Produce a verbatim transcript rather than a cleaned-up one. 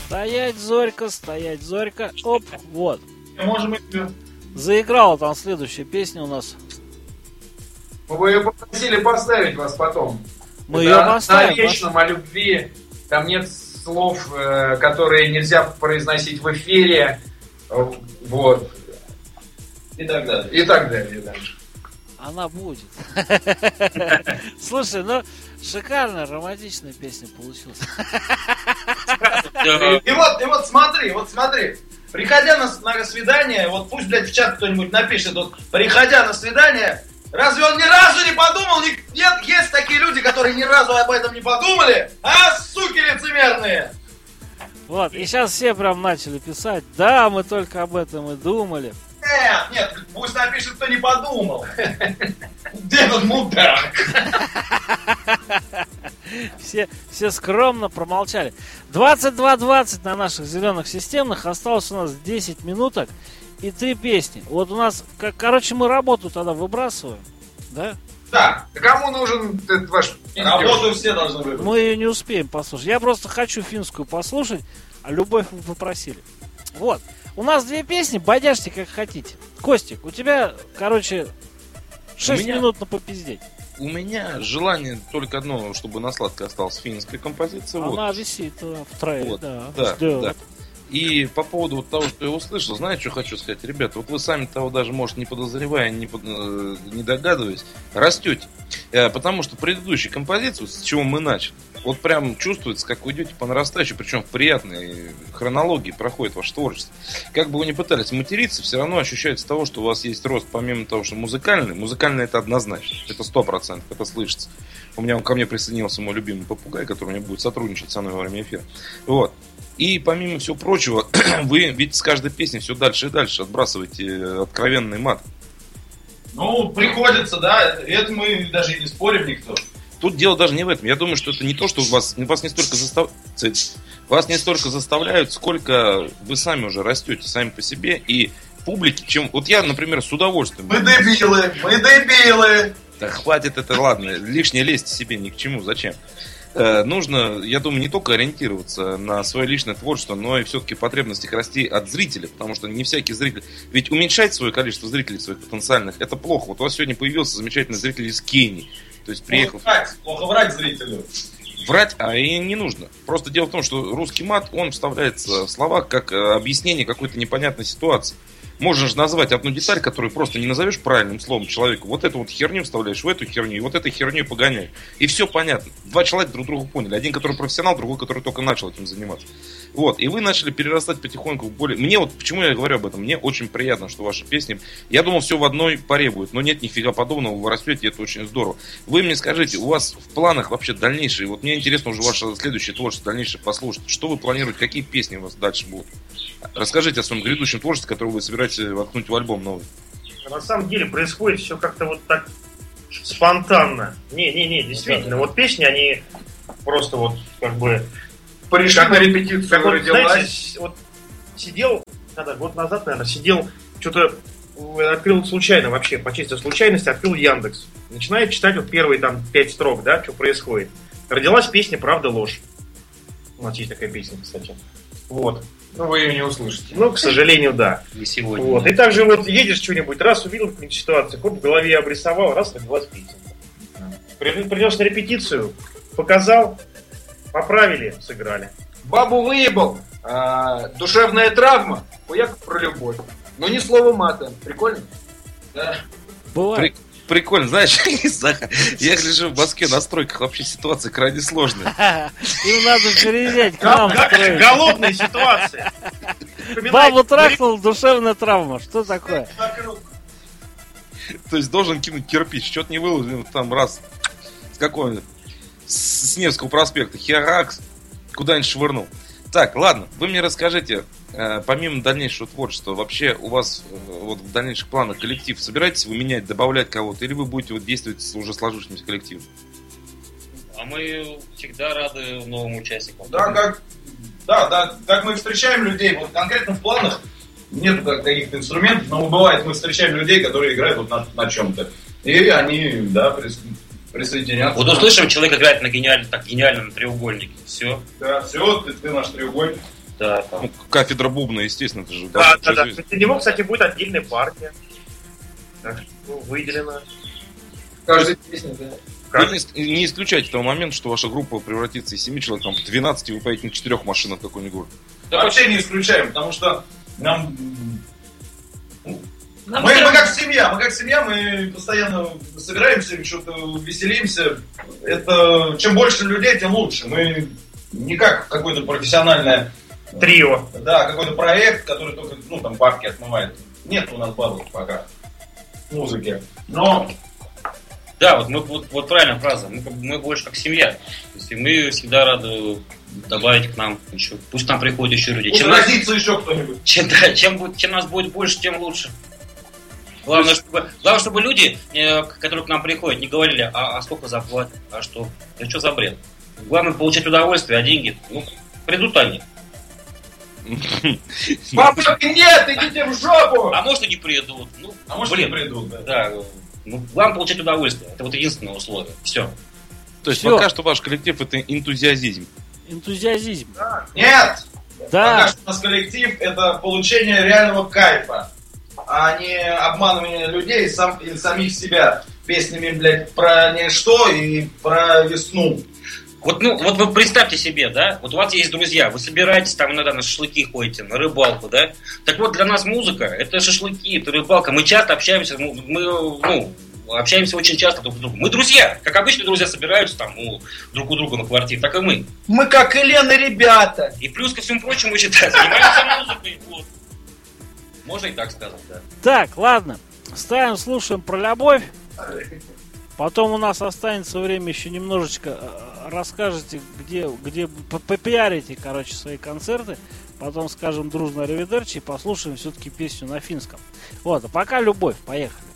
Стоять, Зорька, стоять, Зорька. Оп, вот. Можем... Заиграла там следующая песня у нас. Вы ее попросили поставить вас потом. Мы ее поставим. На вечном, о любви. Там нет слов, которые нельзя произносить в эфире. Вот. И так далее. И так далее, дальше. Она будет. Слушай, ну шикарная романтичная песня получилась. И вот, и вот смотри, вот смотри. Приходя на, на свидание, вот пусть, блядь, в чат кто-нибудь напишет, вот, приходя на свидание, разве он ни разу не подумал? Ни, нет, есть такие люди, которые ни разу об этом не подумали? А, суки лицемерные! Вот, и сейчас все прям начали писать, да, мы только об этом и думали. Нет, нет, пусть напишет, кто не подумал. Где этот мудак? Все, все скромно промолчали. двадцать два двадцать на наших зеленых системных. Осталось у нас десять минуток и три песни. Вот у нас, как, короче, мы работу тогда выбрасываем, да? Да, кому нужен этот ваш... Работу все должны выбрать. Мы ее не успеем послушать. Я просто хочу финскую послушать, а любовь вы попросили. Вот. У нас две песни, бодяжьте как хотите. Костик, у тебя, короче, шесть меня... минут на попиздеть. У меня желание только одно, чтобы на сладко осталась финская композиция. Она вот. висит в трейлере, вот. да. Да, Ждет. да. И по поводу вот того, что я услышал, знаете, что хочу сказать? Ребята, вот вы сами того даже, может, не подозревая, не, под, не догадываясь, растете. Потому что предыдущая композиция, с чего мы начали, вот прям чувствуется, как вы идете по нарастающей, причем в приятной хронологии проходит ваше творчество. Как бы вы ни пытались материться, все равно ощущается того, что у вас есть рост, помимо того, что музыкальный. Музыкальный это однозначно, это сто процентов, это слышится. У меня ко мне присоединился мой любимый попугай, который у меня будет сотрудничать со мной во время эфира. Вот. И помимо всего прочего, вы ведь с каждой песней все дальше и дальше отбрасываете откровенный мат. Ну, приходится, да, это мы даже и не спорим никто. Тут дело даже не в этом. Я думаю, что это не то, что вас, вас не столько застав... вас не столько заставляют, сколько вы сами уже растете сами по себе. И публике, чем... Вот я, например, с удовольствием... Мы дебилы, мы дебилы! Да хватит это, ладно, лишнее лезть себе ни к чему, зачем? Э, нужно, я думаю, не только ориентироваться на свое личное творчество, но и все-таки потребности расти от зрителя, потому что не всякий зритель... Ведь уменьшать свое количество зрителей своих потенциальных, это плохо. Вот у вас сегодня появился замечательный зритель из Кении. То есть приехал... Плохо врать, плохо врать зрителю. Врать, а и не нужно. Просто дело в том, что русский мат, он вставляется в слова как объяснение какой-то непонятной ситуации. Можно же назвать одну деталь, которую просто не назовешь правильным словом человеку. Вот эту вот херню вставляешь в эту херню, и вот этой херню погоняешь. И все понятно. Два человека друг друга поняли. Один, который профессионал, другой, который только начал этим заниматься. Вот. И вы начали перерастать потихоньку в более... Мне вот, почему я говорю об этом? Мне очень приятно, что ваши песни... Я думал, все в одной паре будет. Но нет, нифига подобного. Вы растете, это очень здорово. Вы мне скажите, у вас в планах вообще дальнейшие... Вот мне интересно уже ваше следующее творчество, дальнейшее послушать. Что вы планируете? Какие песни у вас дальше будут? Расскажите о своем грядущем творчестве, которое вы собираетесь воткнуть в альбом новый. На самом деле происходит все как-то вот так спонтанно. Не-не-не, действительно, вот песни, они просто вот как бы... Пришли на репетицию, как вот, родилась. знаете, вот сидел, когда год назад, наверное, сидел, что-то открыл случайно вообще, по чистой случайности, открыл Яндекс. Начинает читать вот первые там пять строк, да, что происходит. Родилась песня «Правда, ложь». У нас есть такая песня, кстати. Вот. Ну, вы ее не услышите. Ну, к сожалению, да. Не сегодня. Вот. И также вот едешь что-нибудь, раз увидел какую-нибудь ситуацию, хоп, в голове обрисовал, раз родилась песня. Придешь на репетицию, показал, поправили, сыграли. Бабу выебал, а, душевная травма, хуяк про любовь. Но ни слова мата. Прикольно? Да. Бывает. При- Прикольно, знаешь, я гляжу в Москве на стройках, вообще ситуация крайне сложная. Им надо переезжать к нам. строить. Голодная ситуация. Бабу трахнул, душевная травма. Что такое? То есть должен кинуть кирпич, что-то не выложил, там раз с какого с Невского проспекта, херакс, куда-нибудь швырнул. Так, ладно, вы мне расскажите, э, помимо дальнейшего творчества, вообще у вас э, вот в дальнейших планах коллектив собираетесь вы менять, добавлять кого-то, или вы будете вот действовать с уже сложившимся коллективом? А мы всегда рады новым участникам. Да, как, да, да, как мы встречаем людей, вот конкретно в планах нету как каких-то инструментов, но бывает, мы встречаем людей, которые играют вот на, на чем-то. И они, да, прис, присоединятся. Вот услышим, человек играет на гениальном, так, гениальном треугольнике. Все. Да, все, ты, ты наш треугольник. Да, там. Ну, кафедра бубна, естественно, это же... Да, даже да, да. жизнь. Для него, кстати, будет отдельная партия. Так что, ну, выделена. Каждая песня, да. Вы не, не исключайте того момента, что ваша группа превратится из семи человек там, в двенадцать, и вы поедете на четырех машинах какой-нибудь город. Да, вообще не исключаем, потому что нам... Нам Мы, всё мы равно- как семья, мы как семья, мы постоянно собираемся, что-то веселимся. Это чем больше людей, тем лучше. Мы не как какое-то профессиональное, Трио. да, какой-то проект, который только, ну, там, бабки отмывает. Нет у нас бабок пока музыки. Но Да, вот, мы, вот, вот правильная фраза. Мы, как бы- мы больше как семья. То есть, и мы всегда рады добавить к нам еще. Пусть к нам приходят еще люди. Чем, нас, возразится еще кто-нибудь. чем, да, чем, будет- чем нас будет больше, тем лучше. Главное, чтобы, главное, чтобы люди, э, которые к нам приходят, не говорили, а, а сколько заплатят, а что, да что за бред. Главное получать удовольствие, а деньги, ну, придут они. Бабушки, нет, идите в жопу! А может и не придут. Ну, А может блин, не придут, да. да. Ну, главное получать удовольствие. Это вот единственное условие. Все. То есть Всё. пока что ваш коллектив это энтузиазизм. Энтузиазизм. Нет! Пока Да, что у нас коллектив это получение реального кайфа, а не обманывание людей сам, или самих себя песнями, блядь, про ничто и про весну. Вот, ну, вот вы представьте себе, да, вот у вас есть друзья, вы собираетесь там иногда на шашлыки ходите, на рыбалку, да. Так вот, для нас музыка, это шашлыки, это рыбалка. Мы часто общаемся, мы, мы, ну, общаемся очень часто друг с другом. Мы друзья, как обычно друзья собираются там у, друг у друга на квартире, так и мы. Мы как Елена, ребята. И плюс ко всему прочему, считаю, занимаемся музыкой. Вот. Можно и так сказать, да. так, ладно. Ставим, слушаем про любовь. Потом у нас останется время еще немножечко э, расскажете, где, где п- попиарите, короче, свои концерты. Потом скажем дружно аривидерчи и послушаем все-таки песню на финском. Вот, а пока любовь. Поехали.